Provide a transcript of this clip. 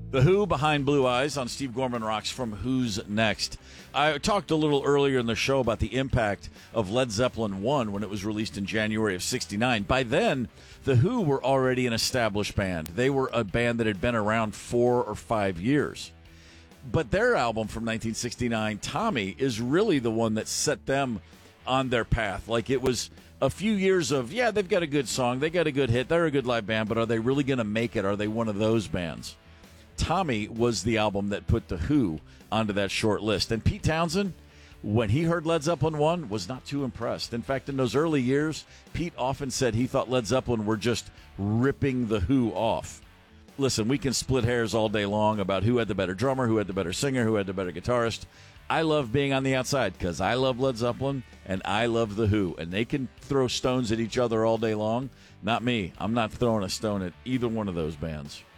The Who behind Blue Eyes on Steve Gorman Rocks from Who's Next. I talked a little earlier in the show about the impact of Led Zeppelin 1 when it was released in January of '69. By then, The Who were already an established band. They were a band that had been around 4 or 5 years. But their album from 1969, Tommy, is really the one that set them on their path. Like, it was a few years of, yeah, they've got a good song, they got a good hit, they're a good live band, but are they really going to make it? Are they one of those bands? Tommy was the album that put The Who onto that short list. And Pete Townsend, when he heard Led Zeppelin 1, was not too impressed. In fact, in those early years, Pete often said he thought Led Zeppelin were just ripping The Who off. Listen, we can split hairs all day long about who had the better drummer, who had the better singer, who had the better guitarist. I love being on the outside because I love Led Zeppelin and I love The Who. And they can throw stones at each other all day long. Not me. I'm not throwing a stone at either one of those bands.